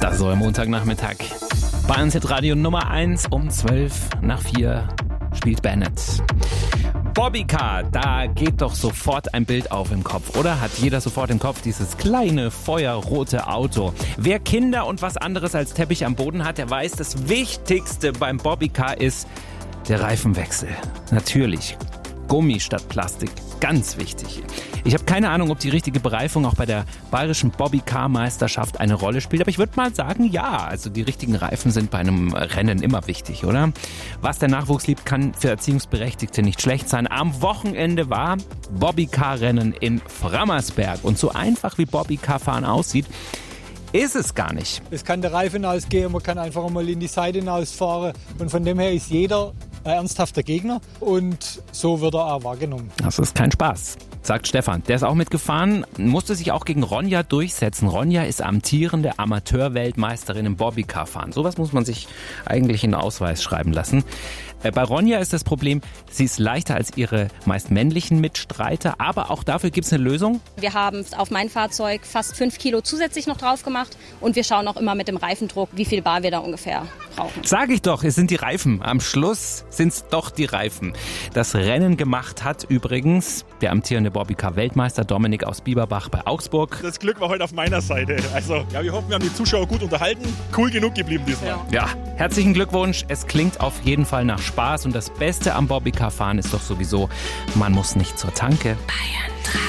Das ist euer Montagnachmittag. Bayern Hit Radio Nummer 1 um 4:12 spielt Bennett. Bobbycar, da geht doch sofort ein Bild auf im Kopf, oder? Hat jeder sofort im Kopf dieses kleine, feuerrote Auto. Wer Kinder und was anderes als Teppich am Boden hat, der weiß, das Wichtigste beim Bobbycar ist der Reifenwechsel. Natürlich. Gummi statt Plastik. Ganz wichtig. Ich habe keine Ahnung, ob die richtige Bereifung auch bei der bayerischen Bobbycar-Meisterschaft eine Rolle spielt, aber ich würde mal sagen, ja. Also die richtigen Reifen sind bei einem Rennen immer wichtig, oder? Was der Nachwuchs liebt, kann für Erziehungsberechtigte nicht schlecht sein. Am Wochenende war Bobbycar-Rennen in Frammersberg. Und so einfach wie Bobbycar-Fahren aussieht, ist es gar nicht. Es kann der Reifen ausgehen, man kann einfach mal in die Seite hinausfahren. Und von dem her ist jeder ein ernsthafter Gegner und so wird er auch wahrgenommen. Das ist kein Spaß, sagt Stefan. Der ist auch mitgefahren, musste sich auch gegen Ronja durchsetzen. Ronja ist amtierende Amateurweltmeisterin im Bobbycar-Fahren. Sowas muss man sich eigentlich in den Ausweis schreiben lassen. Bei Ronja ist das Problem, sie ist leichter als ihre meist männlichen Mitstreiter, aber auch dafür gibt es eine Lösung. Wir haben auf mein Fahrzeug fast 5 Kilo zusätzlich noch drauf gemacht und wir schauen auch immer mit dem Reifendruck, wie viel Bar wir da ungefähr brauchen. Sag ich doch, es sind die Reifen. Am Schluss sind es doch die Reifen. Das Rennen gemacht hat übrigens der amtierende Bobbycar-Weltmeister Dominik aus Bieberbach bei Augsburg. Das Glück war heute auf meiner Seite. Also, ja, wir hoffen, wir haben die Zuschauer gut unterhalten. Cool genug geblieben diesmal. Ja, herzlichen Glückwunsch. Es klingt auf jeden Fall nach Spaß und das Beste am Bobbycar-Fahren ist doch sowieso, man muss nicht zur Tanke. Bayern 3.